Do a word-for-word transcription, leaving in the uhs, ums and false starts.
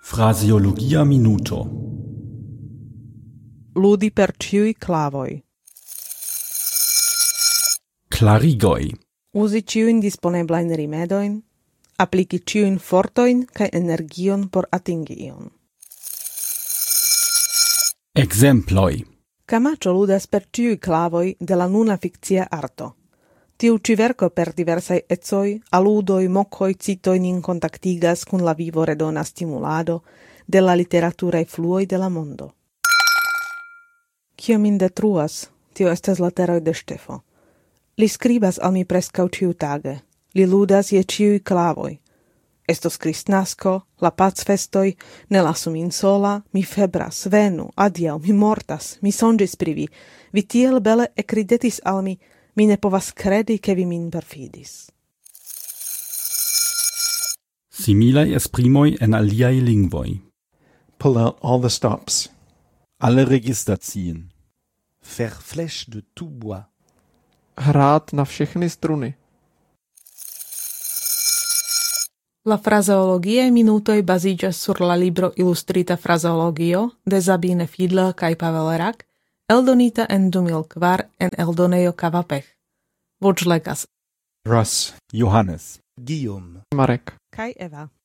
Fraseologia minuto. Ludi per ĉiuj klavoj. Klarigoj. Uzi ĉiujn disponeblajn rimedojn, apliki ĉiujn fortojn kaj energion por atingi ion. Ekzemploj. Camacho ludas per ĉiuj klavoj de la nuna fikcia arto. Tiu ĉi verko per diversaj ecoj, aludoj, mokoj, citoj nin kontaktigas kun la vivo redona stimulado de la literaturaj fluoj de la mondo. Kio min detruas, tio estas la teroj de Ŝtefo. Li skribas al mi preskaŭ ĉiutage. Li ludas je ĉiuj klavoj. Estos Kristnasko, la pacfestoj, ne lasu min sola, mi febras, venu, adiaŭ, mi mortas, mi sonĝis pri vi. Vi tiel bele ekridetis al mi, mi ne povas kredi, ke vi min perfidis. Similaj esprimoj en aliaj lingvoj. Pull out all the stops. Alle Register ziehen. Faire flèche de tout bois. Hrát na všechny struny. La frazeologiae minutoj baziĝas sur la libro Ilustrita frazeologio de Sabine Fiedler kaj Pavel Rak, eldonita en du mil kvar en eldonejo Kavapech. Voĉlegas Russ, Johannes, Guillaume, Marek. kaj Eva.